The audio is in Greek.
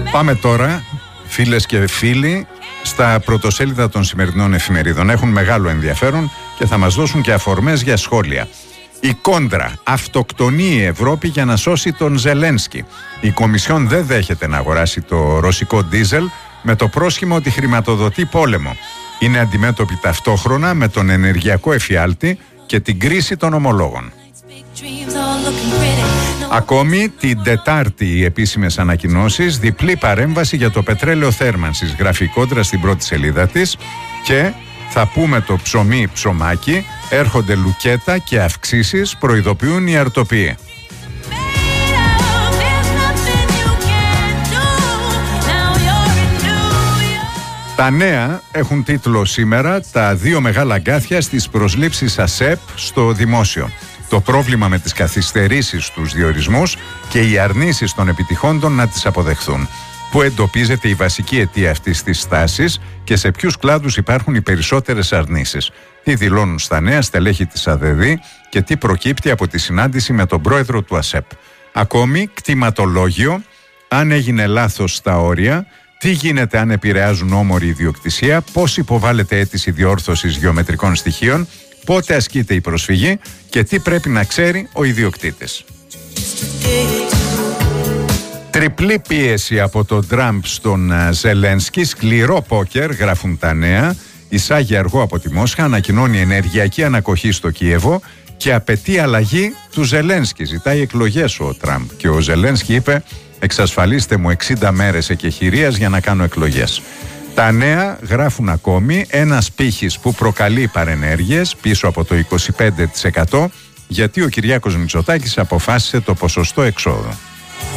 Πάμε τώρα, φίλες και φίλοι, στα πρωτοσέλιδα των σημερινών εφημερίδων. Έχουν μεγάλο ενδιαφέρον και θα μας δώσουν και αφορμές για σχόλια. Η Κόντρα. Αυτοκτονεί η Ευρώπη για να σώσει τον Ζελένσκι. Η Κομισιόν δεν δέχεται να αγοράσει το ρωσικό ντίζελ με το πρόσχημα ότι χρηματοδοτεί πόλεμο. Είναι αντιμέτωπη ταυτόχρονα με τον ενεργειακό εφιάλτη και την κρίση των ομολόγων. Ακόμη την Τετάρτη οι επίσημες ανακοινώσεις, διπλή παρέμβαση για το πετρέλαιο θέρμανσης, γράφει η Κόντρα στην πρώτη σελίδα της, και θα πούμε το ψωμί ψωμάκι, έρχονται λουκέτα και αυξήσεις, προειδοποιούν οι αρτοποιοί. Τα νέα έχουν τίτλο σήμερα «Τα δύο μεγάλα αγκάθια στις προσλήψεις ΑΣΕΠ στο δημόσιο». Το πρόβλημα με τις καθυστερήσεις στους διορισμούς και οι αρνήσεις των επιτυχόντων να τις αποδεχθούν. Πού εντοπίζεται η βασική αιτία αυτής της στάσης και σε ποιους κλάδους υπάρχουν οι περισσότερες αρνήσεις. Τι δηλώνουν στα νέα στελέχη της ΑΔΔ και τι προκύπτει από τη συνάντηση με τον πρόεδρο του ΑΣΕΠ. Ακόμη, κτηματολόγιο, αν έγινε λάθος στα όρια, τι γίνεται αν επηρεάζουν όμορη ιδιοκτησία, πώς υποβάλλεται αίτηση διόρθωσης γεωμετρικών στοιχείων, πότε ασκείται η προσφυγή και τι πρέπει να ξέρει ο ιδιοκτήτης. Τριπλή πίεση από τον Τραμπ στον Ζελένσκι, σκληρό πόκερ, γράφουν τα νέα. Εισάγει αργό από τη Μόσχα, ανακοινώνει ενεργειακή ανακοχή στο Κίεβο και απαιτεί αλλαγή του Ζελένσκι. Ζητάει εκλογές ο Τραμπ και ο Ζελένσκι είπε: εξασφαλίστε μου 60 μέρες εκεχηρίας για να κάνω εκλογές. Τα νέα γράφουν ακόμη ένας πύχης που προκαλεί παρενέργειες πίσω από το 25%, γιατί ο Κυριάκος Μητσοτάκης αποφάσισε το ποσοστό εξόδου.